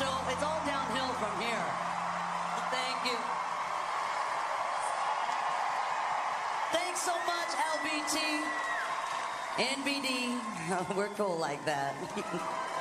show. It's all downhill from here. Thank you. Thanks so much, LBT. NBD. We're cool like that.